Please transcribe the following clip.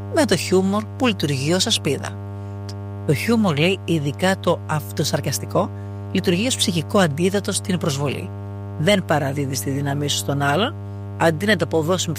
με το χιούμορ που λειτουργεί ως ασπίδα. Το χιούμορ, λέει, ειδικά το αυτοσαρκαστικό, λειτουργεί ως ψυχικό αντίδοτο στην προσβολή. Δεν παραδίδεις τη δύναμή σου στον άλλον, αντί να το αποδώσει με